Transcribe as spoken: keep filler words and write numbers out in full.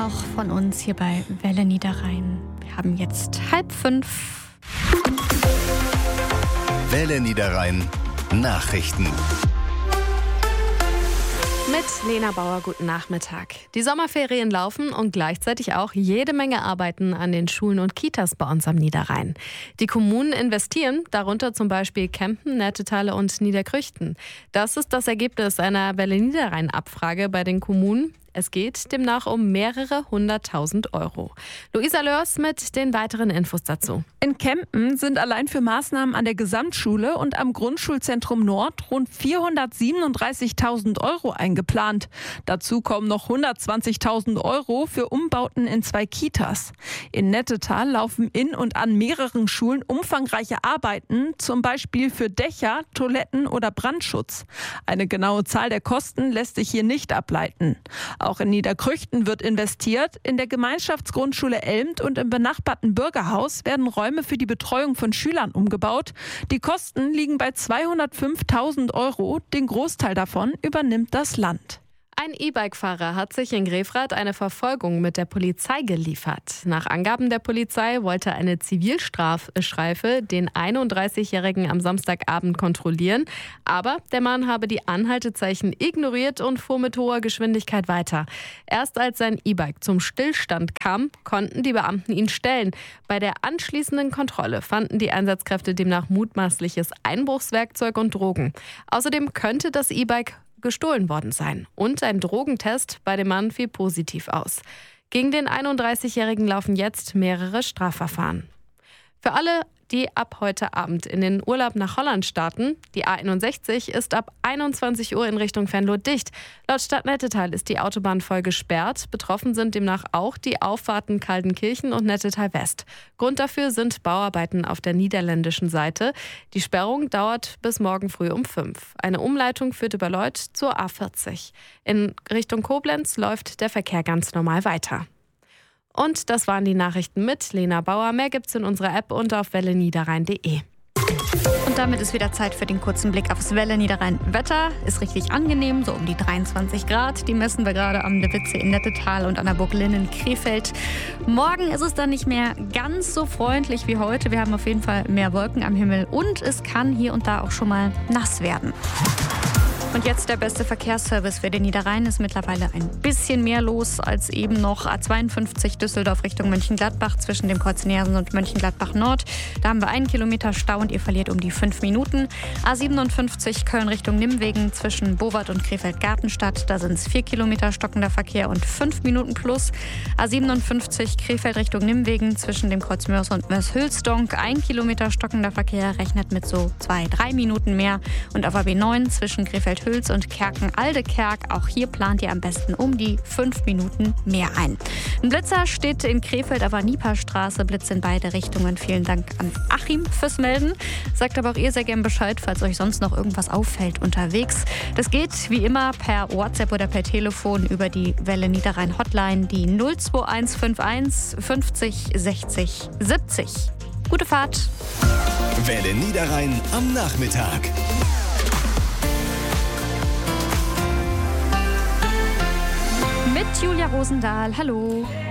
noch von uns hier bei Welle Niederrhein. Wir haben jetzt halb fünf. Welle Niederrhein Nachrichten. Mit Lena Bauer, guten Nachmittag. Die Sommerferien laufen und gleichzeitig auch jede Menge Arbeiten an den Schulen und Kitas bei uns am Niederrhein. Die Kommunen investieren, darunter zum Beispiel Kempen, Nettetale und Niederkrüchten. Das ist das Ergebnis einer Welle Niederrhein-Abfrage bei den Kommunen. Es geht demnach um mehrere hunderttausend Euro. Luisa Lörs mit den weiteren Infos dazu. In Kempen sind allein für Maßnahmen an der Gesamtschule und am Grundschulzentrum Nord rund vierhundertsiebenunddreißigtausend Euro eingeplant. Dazu kommen noch hundertzwanzigtausend Euro für Umbauten in zwei Kitas. In Nettetal laufen in und an mehreren Schulen umfangreiche Arbeiten, zum Beispiel für Dächer, Toiletten oder Brandschutz. Eine genaue Zahl der Kosten lässt sich hier nicht ableiten. Auch in Niederkrüchten wird investiert. In der Gemeinschaftsgrundschule Elmt und im benachbarten Bürgerhaus werden Räume für die Betreuung von Schülern umgebaut. Die Kosten liegen bei zweihundertfünftausend Euro. Den Großteil davon übernimmt das Land. Ein E-Bike-Fahrer hat sich in Grefrath eine Verfolgung mit der Polizei geliefert. Nach Angaben der Polizei wollte eine Zivilstreife den einunddreißigjährigen am Samstagabend kontrollieren. Aber der Mann habe die Anhaltezeichen ignoriert und fuhr mit hoher Geschwindigkeit weiter. Erst als sein E-Bike zum Stillstand kam, konnten die Beamten ihn stellen. Bei der anschließenden Kontrolle fanden die Einsatzkräfte demnach mutmaßliches Einbruchswerkzeug und Drogen. Außerdem könnte das E-Bike gestohlen worden sein. Und ein Drogentest bei dem Mann fiel positiv aus. Gegen den einunddreißigjährigen laufen jetzt mehrere Strafverfahren. Für alle, die ab heute Abend in den Urlaub nach Holland starten, die A einundsechzig ist ab einundzwanzig Uhr in Richtung Venlo dicht. Laut Stadt Nettetal ist die Autobahn voll gesperrt. Betroffen sind demnach auch die Auffahrten Kaldenkirchen und Nettetal West. Grund dafür sind Bauarbeiten auf der niederländischen Seite. Die Sperrung dauert bis morgen früh um fünf. Eine Umleitung führt über Leuth zur A vierzig. In Richtung Koblenz läuft der Verkehr ganz normal weiter. Und das waren die Nachrichten mit Lena Bauer. Mehr gibt's in unserer App und auf welle niederrhein punkt de. Und damit ist wieder Zeit für den kurzen Blick aufs Welle Niederrhein. Wetter ist richtig angenehm, so um die dreiundzwanzig Grad. Die messen wir gerade am De Witze in Nettetal und an der Burg Linn in Krefeld. Morgen ist es dann nicht mehr ganz so freundlich wie heute. Wir haben auf jeden Fall mehr Wolken am Himmel und es kann hier und da auch schon mal nass werden. Und jetzt der beste Verkehrsservice für den Niederrhein. Ist mittlerweile ein bisschen mehr los als eben noch. A zweiundfünfzig Düsseldorf Richtung Mönchengladbach zwischen dem Kreuz Nersen und Mönchengladbach Nord. Da haben wir einen Kilometer Stau und ihr verliert um die fünf Minuten. A siebenundfünfzig Köln Richtung Nimwegen zwischen Bowart und Krefeld-Gartenstadt. Da sind es vier Kilometer stockender Verkehr und fünf Minuten plus. A siebenundfünfzig Krefeld Richtung Nimwegen zwischen dem Kreuz Mörs und Mörs-Hülsdonk. Ein Kilometer stockender Verkehr rechnet mit so zwei, drei Minuten mehr. Und auf A B neun zwischen Krefeld Hüls und Kerken-Aldekerk. Auch hier plant ihr am besten um die fünf Minuten mehr ein. Ein Blitzer steht in Krefeld auf der Nieperstraße. Blitz in beide Richtungen. Vielen Dank an Achim fürs Melden. Sagt aber auch ihr sehr gern Bescheid, falls euch sonst noch irgendwas auffällt unterwegs. Das geht wie immer per WhatsApp oder per Telefon über die Welle Niederrhein Hotline, die null zwei eins fünf eins fünfzig sechzig siebzig. Gute Fahrt. Welle Niederrhein am Nachmittag. Mit Julia Rosendahl. Hallo.